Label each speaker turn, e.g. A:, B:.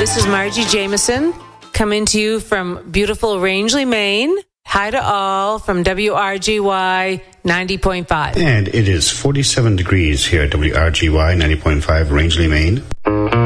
A: This is Margie Jameson coming to you from beautiful Rangeley, Maine. Hi to all from WRGY 90.5.
B: And it is 47 degrees here at WRGY 90.5 Rangeley, Maine.